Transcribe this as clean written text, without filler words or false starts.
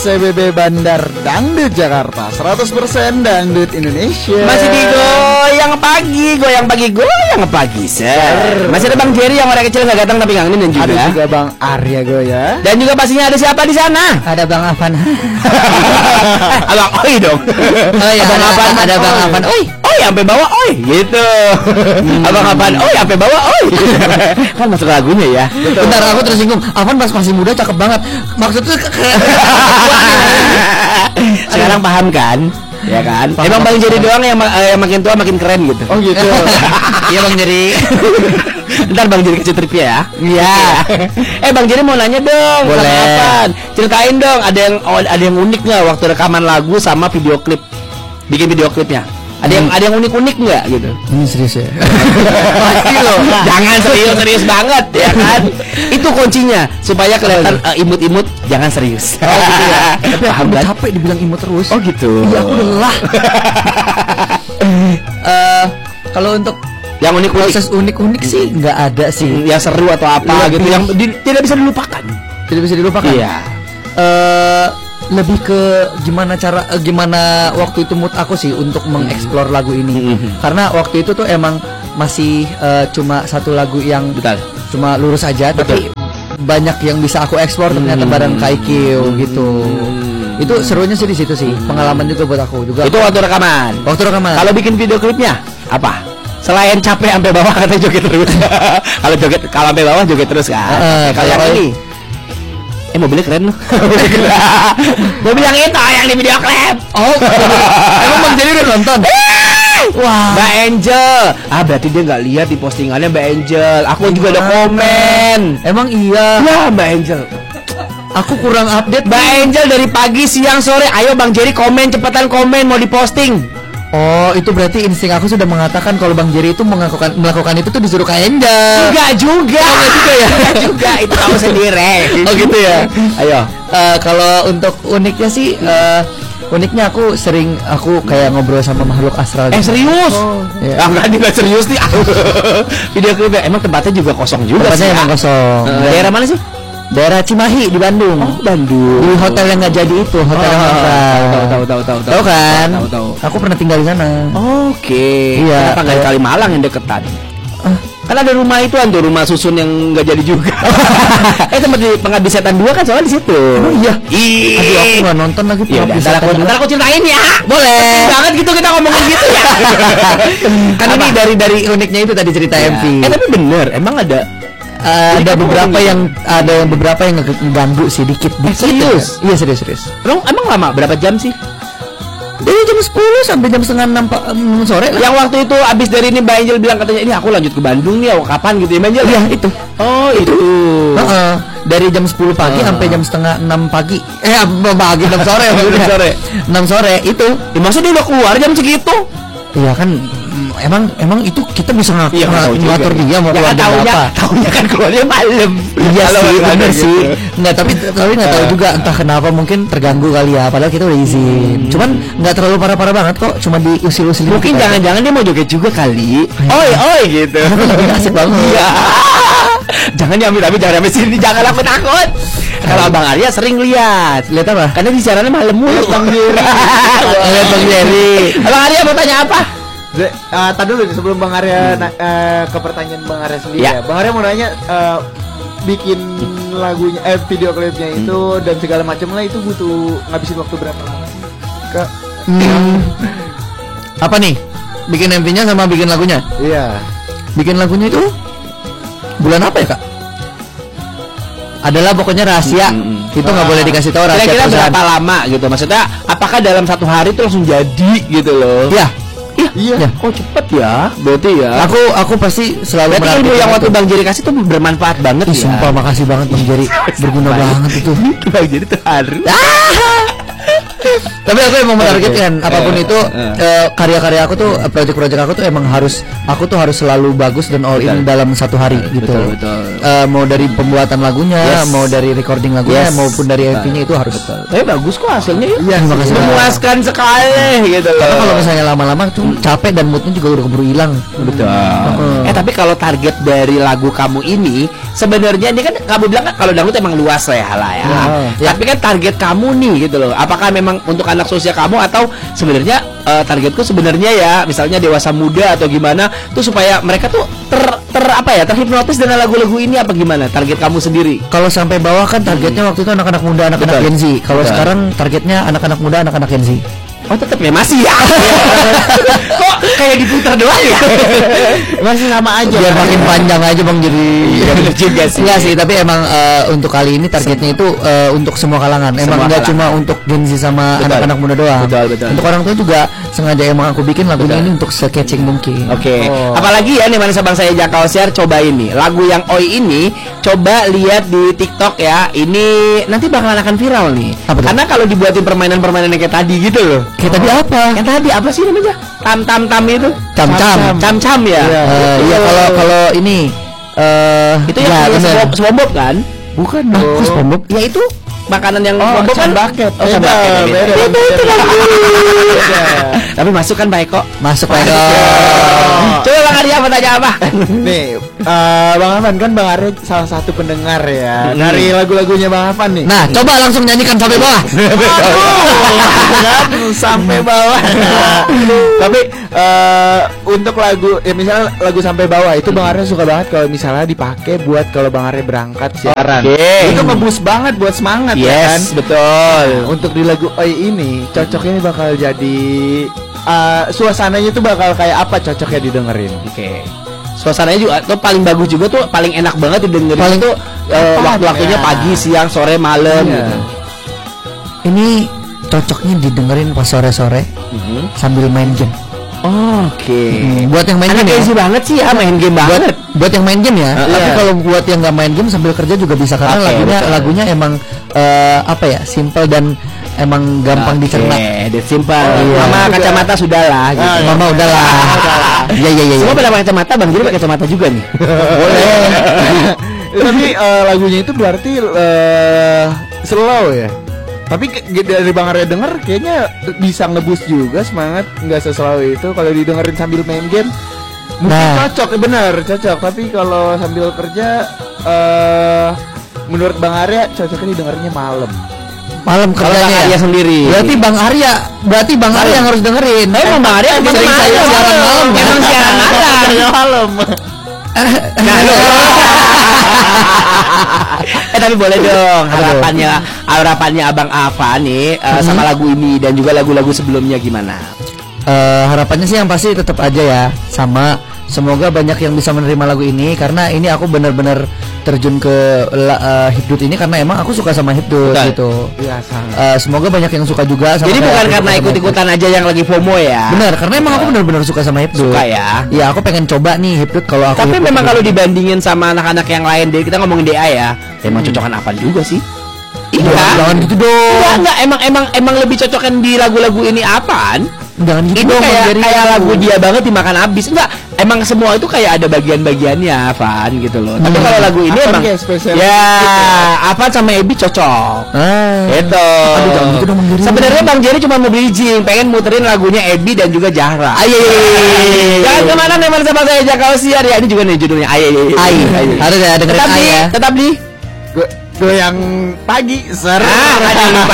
CBB Bandar Dangdut Jakarta, 100% Dangdut Indonesia. Masih di goyang pagi, Sir. Masih ada Bang Jerry yang orang kecil nggak datang tapi ngangenin dan juga. Ada juga Bang Arya Goya. Dan juga pastinya ada siapa di sana? Ada Bang Afan. Abang Oi dong. Oh iya, Abang Afan, ada Bang Afan. Oi sampai bawah oi gitu. Abang Afan oi sampai bawah oi. Kan masuk lagunya ya. Bentar, aku tersinggung. Afan pas masih muda cakep banget. Maksudnya sekarang paham kan? Ya kan? Emang Bang Jerry doang yang makin tua makin keren gitu. Oh gitu. Iya Bang Jerry. Ntar Bang Jerry kasih trivia ya. Iya. Bang Jerry mau nanya dong. Boleh. Sama Afan. Ceritain dong. Ada yang unik nggak waktu rekaman lagu sama video klip? Bikin video klipnya. Ada yang unik-unik nggak gitu? Ini serius ya? Pasti loh. Jangan serius banget ya kan? Itu kuncinya supaya kelihatan imut-imut. Jangan serius. Oh gitu ya. Tapi Paham kan? Capek dibilang imut terus. Oh gitu. Iya aku udah lelah. Kalau untuk yang unik proses unik sih nggak ada sih. Yang seru atau apa gitu yang tidak bisa dilupakan. Tidak bisa dilupakan. Iya. Lebih ke gimana waktu itu mood aku sih untuk mengeksplor lagu ini. Karena waktu itu tuh emang masih cuma satu lagu yang betul, cuma lurus aja. Tapi banyak yang bisa aku eksplor ternyata bareng Kaikiu gitu. Itu serunya sih di situ sih. Pengalaman juga buat aku juga. Itu waktu rekaman. Kalau bikin video klipnya apa? Selain capek sampai bawah katanya joget terus. Kalau sampai bawah joget terus kan. Kalau yang ini mobilnya keren loh. Mobil yang itu yang di video klip. Oh, emang Bang Jerry udah nonton? Wah, Mbak Angel. Berarti dia nggak lihat di postingannya Mbak Angel. Aku juga ada komen. Emang iya. Ya Mbak Angel. Aku kurang update. Mbak Angel dari pagi, siang, sore. Ayo Bang Jerry komen, cepetan komen mau diposting. Oh, itu berarti insting aku sudah mengatakan kalau Bang Jerry itu melakukan itu tuh disuruh Kak Enda. Enggak juga. Enggak juga, itu kamu sendiri. Oh gitu ya. Ayo. Kalau untuk uniknya sih uniknya aku kayak ngobrol sama makhluk astral. Serius? Ya. Enggak serius nih. Video klipnya emang tempatnya juga kosong juga. Tempatnya emang kosong. Daerah mana sih? Daerah Cimahi di Bandung. Oh, Bandung. Di hotel yang nggak jadi itu, hotel yang tahu. Tahu kan? Tahu. Aku pernah tinggal di sana. Oke. Iya. Kenapa nggak di Kalimalang yang deketan? Kan ada rumah itu tuh, rumah susun yang nggak jadi juga. Tempat di Pengabdi Setan 2 kan soalnya di situ. Oh iya. Aduh, aku nggak nonton lagi Pengabdi Setan. Ntar aku ceritain ya. Boleh. Penting banget gitu kita ngomongin gitu ya. Kan ini dari uniknya itu tadi cerita MV. Tapi bener, emang ada beberapa yang ngeganggu sih dikit. Serius? Iya serius. Emang lama berapa jam sih? Dari jam 10 sampai jam setengah 6 sore. Yang waktu itu abis dari ini Mbak Angel bilang katanya ini aku lanjut ke Bandung nih, kapan gitu ya Mbak Angel? Iya itu. Oh itu. Dari jam 10 pagi sampai jam setengah 6 pagi. Pagi 6 sore. 6 sore itu. Maksudnya dia udah keluar jam segitu? Iya kan. Emang itu kita bisa ngatur dia mau keluar jam berapa? Tahunya kan keluarnya malam. Iya sih, bener sih. Nggak, tapi nggak tahu juga entah kenapa, mungkin terganggu kali ya. Padahal kita udah izin. Cuman nggak terlalu parah-parah banget kok. Cuma diusil-usil. Mungkin jangan-jangan dia mau joget juga kali. Oi gitu. Asik banget. Iya. Jangan diambil sini, jangan aku takut. Kalau Bang Arya sering lihat apa? Karena bicaranya malam mulu Bang Jerry. Lihat Bang Jerry. Bang Arya mau tanya apa? Tadi dulu sebelum Bang Arya ke pertanyaan Bang Arya sendiri ya. Bang Arya mau nanya bikin lagunya video klipnya itu dan segala macam lah itu butuh ngabisin waktu berapa lama? Apa nih? Bikin MV-nya sama bikin lagunya? Iya. Bikin lagunya itu bulan apa ya, Kak? Adalah pokoknya rahasia. Itu nggak boleh dikasih tahu rahasia. Kira-kira berapa lama gitu? Maksudnya apakah dalam satu hari itu langsung jadi gitu loh? Iya. Oh cepet ya, berarti ya. Aku pasti selalu berarti ilmu yang waktu Bang Jerry kasih tuh bermanfaat banget ya. Sumpah makasih banget Bang Jerry, berguna banget itu. Bang Jerry tuh harus. Tapi aku emang menargetkan apapun itu karya-karya aku tuh project-project aku tuh emang aku tuh harus selalu bagus dan all in dalam satu hari gitu. Betul. Mau dari pembuatan lagunya, mau dari recording lagunya, maupun dari MV-nya itu harus. Tapi bagus kok hasilnya. Iya, memuaskan sekali gitu loh. Karena kalau misalnya lama-lama tuh capek dan moodnya juga udah keburu hilang. Betul. Tapi kalau target dari lagu kamu ini sebenarnya ini kan kamu bilang kan kalau dangdut emang luas ya ya. Tapi kan target kamu nih gitu loh. Apakah memang untuk anak sosial kamu atau sebenarnya targetku sebenarnya ya misalnya dewasa muda atau gimana tuh supaya mereka tuh terhipnotis dengan lagu-lagu ini apa gimana target kamu sendiri? Kalau sampai bawah kan targetnya waktu itu anak-anak muda, anak-anak Gen Z. Kalau sekarang targetnya anak-anak muda, anak-anak Gen Z. Oh tetap ya masih ya. Kok kayak diputar doang ya? Masih sama aja. Biar makin panjang aja Bang jadi. Iya benar juga sih. Enggak sih, tapi emang untuk kali ini targetnya itu untuk semua kalangan. Emang enggak cuma untuk Gen Z sama anak-anak muda doang. Betul. Untuk orang tua juga sengaja emang aku bikin lagunya ini untuk se-catching mungkin. Oke. Apalagi ya nih Manis Abang saya Jakal Share coba ini. Lagu yang Oi ini coba lihat di TikTok ya. Ini nanti bakalan akan viral nih. Karena kalau dibuatin permainan-permainan kayak tadi gitu loh. Kayak tadi apa? Yang tadi apa sih namanya? Tam itu. Cam ya. Iya kalau ini itu yang SpongeBob kan? Bukan dong. SpongeBob? Ya itu makanan yang SpongeBob kan bucket. Beda. Tapi masuk kan Pak Eko? Masuk Pak Eko. Coba Bang Arya apa tanya apa? Nih, Bang Afan kan Bang Arya salah satu pendengar ya dari lagu-lagunya Bang Afan nih. Nah, coba langsung nyanyikan sampai bawah. Sampai bawah. Tapi untuk lagu ya misalnya lagu sampai bawah itu Bang Arya suka banget kalau misalnya dipakai buat kalau Bang Arya berangkat siaran. Itu ngebus banget buat semangat ya kan. Betul. Untuk di lagu Oi ini cocoknya bakal jadi suasananya tuh bakal kayak apa cocoknya didengerin. Oke. Suasananya juga tuh paling bagus juga tuh paling enak banget didengerin paling tuh waktu-waktunya pagi, siang, sore, malam gitu. Ini cocoknya didengerin pas sore-sore sambil main game. Oke. Buat yang main game ya. Easy banget sih ya main game banget. Buat yang main game ya. Tapi kalau buat yang nggak main game sambil kerja juga bisa karena lagunya emang simple dan emang gampang dicerna. Simple. Mama kacamata sudah lah. Gitu. Mama udahlah. Iya. Semua pada pakai kacamata, Bang Jiri pakai kacamata juga nih. Boleh. Tapi lagunya itu berarti slow ya. Tapi dari Bang Arya denger kayaknya bisa ngeboost juga semangat, nggak seselaw itu kalau didengerin sambil main game. Mungkin cocok, bener cocok. Tapi kalau sambil kerja, menurut Bang Arya cocoknya didengarnya malam kerjanya Arya sendiri. Berarti Bang Arya yang harus dengerin. Emang Bang Arya sering saya siaran malam. Emang siaran malam. Tapi boleh dong harapannya Abang Ava nih sama lagu ini dan juga lagu-lagu sebelumnya gimana? Harapannya sih yang pasti tetap aja ya sama. Semoga banyak yang bisa menerima lagu ini karena ini aku benar-benar terjun ke hipdut ini karena emang aku suka sama hipdut gitu. Iya, semoga banyak yang suka juga sama. Jadi bukan karena ikut-ikutan aja yang lagi FOMO ya. Benar, karena emang aku benar-benar suka sama hipdut. Suka ya. Iya, aku pengen coba nih hipdut kalau aku. Tapi memang kalau dibandingin sama anak-anak yang lain, kita ngomongin DA ya, emang cocokan apa juga sih? Iya. Jangan gitu dong. Enggak, emang lebih cocokan di lagu-lagu ini apaan? Jangan gitu ini dong. Kayak lagu dia banget dimakan habis. Enggak, emang semua itu kayak ada bagian-bagiannya, Van gitu loh. Tapi kalau lagu ini emang apa sama Ebi cocok. Gitu. Gitu sebenarnya Bang Jerry cuma mau bridging, pengen muterin lagunya Ebi dan juga Zahra. Jangan kemana nih sama saya Jakal Share ya. Ini juga nih judulnya Harus ya dengerin tetap di goyang pagi ada